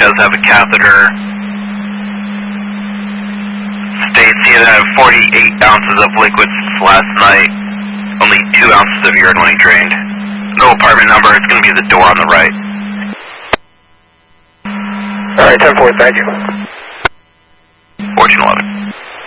does have a catheter. States he had 48 ounces of liquids last night. Only 2 ounces of urine when he drained. No apartment number, it's going to be the door on the right. Alright, 10-4, thank you. 1411.